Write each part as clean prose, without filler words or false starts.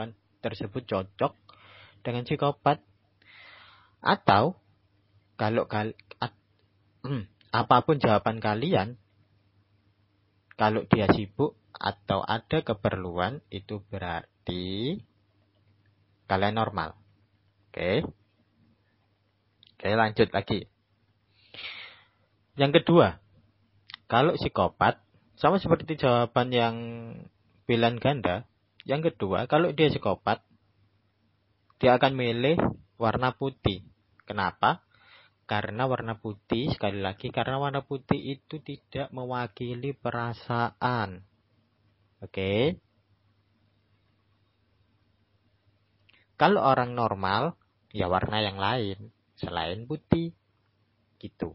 jawaban tersebut cocok dengan psikopat. Atau kalau apapun jawaban kalian, kalau dia sibuk atau ada keperluan, itu berarti kalian normal. Oke, lanjut lagi. Yang kedua, kalau psikopat, sama seperti jawaban yang pilihan ganda. Yang kedua, kalau dia psikopat, dia akan milih warna putih. Kenapa? Karena warna putih, sekali lagi, karena warna putih itu tidak mewakili perasaan. Oke. Kalau orang normal, ya warna yang lain selain putih. Gitu.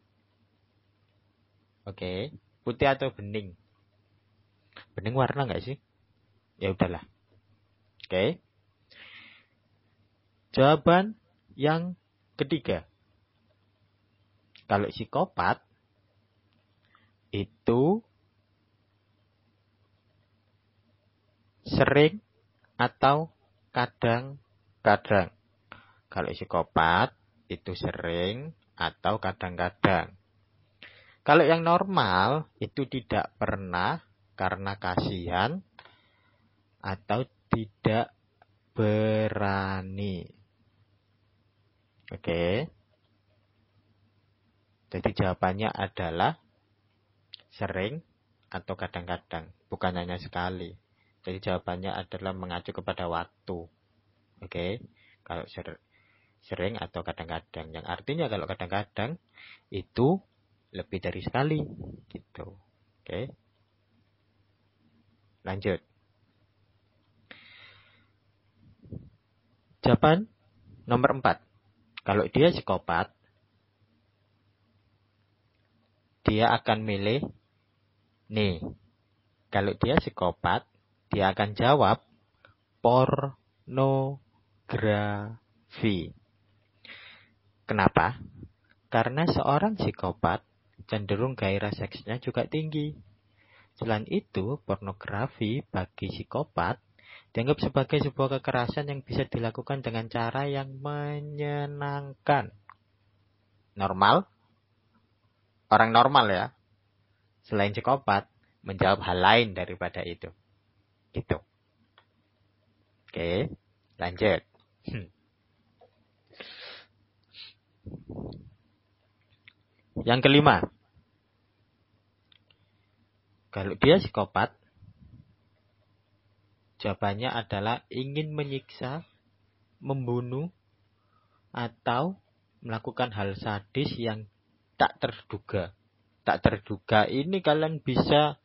Oke. Putih atau bening? Bening warna nggak sih? Ya udahlah. Oke. Jawaban yang ketiga. Kalau psikopat itu sering atau kadang-kadang. Kalau psikopat itu sering atau kadang-kadang. Kalau yang normal itu tidak pernah karena kasihan atau tidak berani. Oke. Jadi jawabannya adalah sering atau kadang-kadang, bukan hanya sekali. Jadi jawabannya adalah mengacu kepada waktu. Oke. Kalau sering atau kadang-kadang. Yang artinya kalau kadang-kadang itu lebih dari sekali. Gitu. Oke. Lanjut. Jawaban nomor 4. Kalau dia psikopat, dia akan milih nih. Kalau dia psikopat, dia akan jawab pornografi. Kenapa? Karena seorang psikopat cenderung gairah seksnya juga tinggi. Selain itu, pornografi bagi psikopat dianggap sebagai sebuah kekerasan yang bisa dilakukan dengan cara yang menyenangkan. Normal? Orang normal ya. Selain psikopat, menjawab hal lain daripada itu. Gitu. Oke, lanjut. Yang kelima. Kalau dia psikopat, jawabannya adalah ingin menyiksa, membunuh, atau melakukan hal sadis yang tak terduga. Tak terduga ini kalian bisa